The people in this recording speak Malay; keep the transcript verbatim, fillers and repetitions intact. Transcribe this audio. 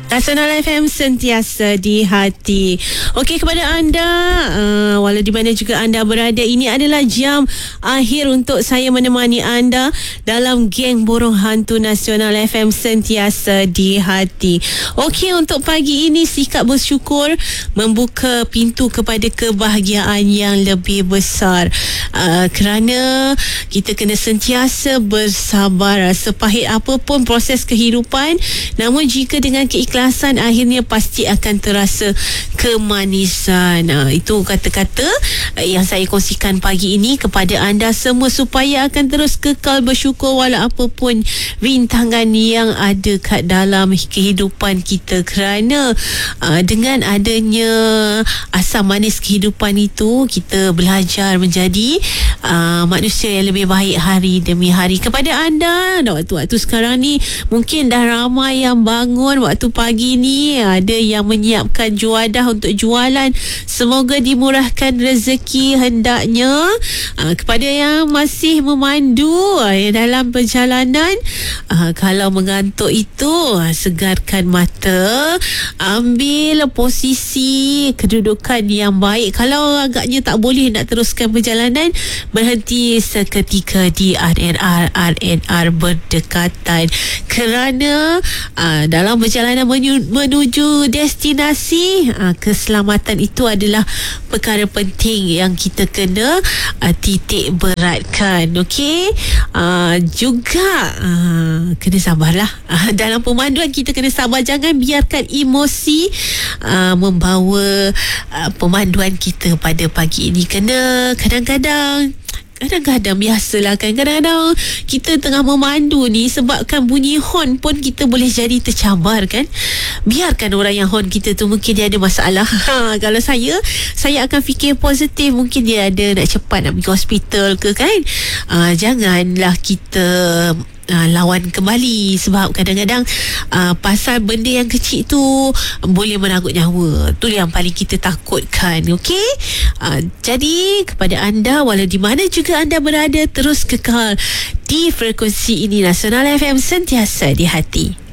Nasional F M sentiasa di hati. Okey, kepada anda uh, walau di mana juga anda berada, ini adalah jam akhir untuk saya menemani anda dalam geng Borong Hantu Nasional F M sentiasa di hati. Okey, untuk pagi ini sikap bersyukur membuka pintu kepada kebahagiaan yang lebih besar. Uh, kerana kita kena sentiasa bersabar sepahit apapun proses kehidupan, namun jika dengan keikhlasan akhirnya pasti akan terasa kemanisan. Uh, itu kata-kata uh, yang saya kongsikan pagi ini kepada anda semua supaya akan terus kekal bersyukur walau apapun rintangan yang ada kat dalam kehidupan kita. Kerana uh, dengan adanya asam manis kehidupan itu, kita belajar menjadi uh, manusia yang lebih baik hari demi hari. Kepada anda waktu-waktu sekarang ni, mungkin dah ramai yang bangun waktu pagi ni, ada yang menyiapkan juadah untuk jualan. Semoga dimurahkan rezeki hendaknya. uh, Kepada yang masih memandu uh, dalam perjalanan, uh, kalau mengantuk itu, uh, segarkan mata, ambil posisi kedudukan yang baik. Kalau agaknya tak boleh nak teruskan perjalanan, berhenti seketika di R N R R N R berdekatan. Kerana uh, dalam perjalanan menuju, menuju destinasi, uh, keselamatan itu adalah perkara penting yang kita kena uh, titik beratkan. Okey, uh, juga uh, kena sabarlah. Uh, dalam pemanduan kita kena sabar, jangan biarkan emosi uh, membawa uh, pemanduan kita pada pagi ini. Kena kadang-kadang Kadang-kadang biasalah kan, kadang-kadang kita tengah memandu ni, sebabkan bunyi horn pun kita boleh jadi tercabar kan. Biarkan orang yang horn kita tu, mungkin dia ada masalah. Ha, kalau saya Saya akan fikir positif. Mungkin dia ada nak cepat nak pergi hospital ke kan. uh, Janganlah kita Uh, lawan kembali. Sebab kadang-kadang uh, pasal benda yang kecil tu boleh merangkut nyawa. Tu yang paling kita takutkan. Okey, uh, jadi kepada anda, walau di mana juga anda berada, terus kekal di frekuensi ini. Nasional F M sentiasa di hati.